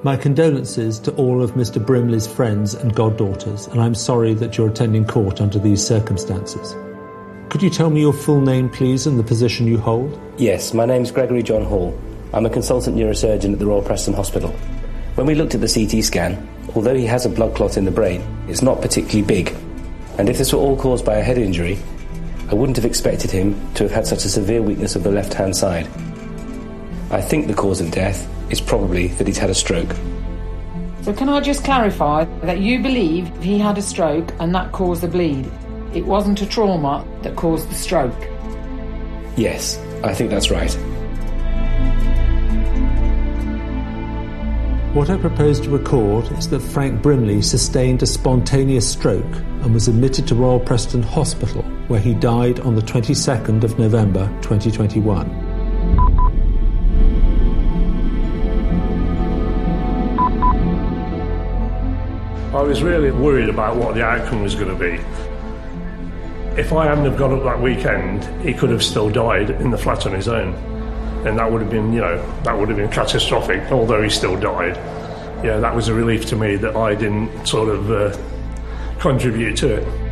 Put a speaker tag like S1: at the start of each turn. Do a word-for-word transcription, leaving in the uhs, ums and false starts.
S1: My condolences to all of Mister Brimley's friends and goddaughters, and I'm sorry that you're attending court under these circumstances. Could you tell me your full name, please, and the position you hold?
S2: Yes, my name's Gregory John Hall. I'm a consultant neurosurgeon at the Royal Preston Hospital. When we looked at the C T scan, although he has a blood clot in the brain, it's not particularly big. And if this were all caused by a head injury, I wouldn't have expected him to have had such a severe weakness of the left-hand side. I think the cause of death is probably that he's had a stroke.
S3: So can I just clarify that you believe he had a stroke and that caused the bleed? It wasn't a trauma that caused the stroke?
S2: Yes, I think that's right.
S1: What I propose to record is that Frank Brimley sustained a spontaneous stroke and was admitted to Royal Preston Hospital, where he died on the twenty-second of November twenty twenty-one.
S4: I was really worried about what the outcome was going to be. If I hadn't have got up that weekend, he could have still died in the flat on his own. And that would have been, you know, that would have been catastrophic, although he still died. Yeah, that was a relief to me that I didn't sort of uh, contribute to it.